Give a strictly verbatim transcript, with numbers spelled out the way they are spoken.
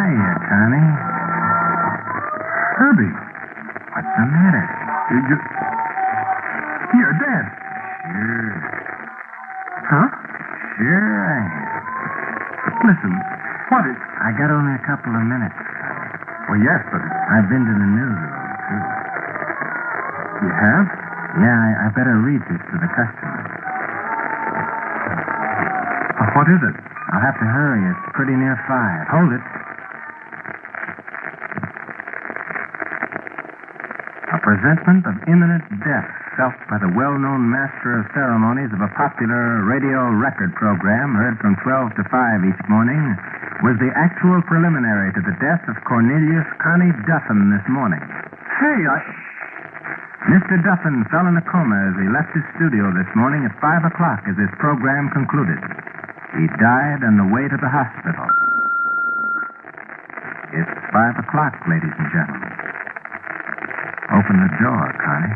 Hiya, Connie. Herbie, What's the matter? you just... You're dead. Sure. Huh? Sure I am. Listen, what is... I got only a couple of minutes. Well, yes, but I've been to the newsroom, too. you have? Yeah, I, I better read this to the customers. Uh, what is it? I'll have to hurry. It's pretty near five. Hold it. A presentment of imminent death felt by the well-known master of ceremonies of a popular radio record program heard from twelve to five each morning was the actual preliminary to the death of Cornelius Connie Duffin this morning. Hey, I... Mister Duffin fell in a coma as he left his studio this morning at five o'clock as his program concluded. He died on the way to the hospital. It's five o'clock, ladies and gentlemen. Open the door, Connie.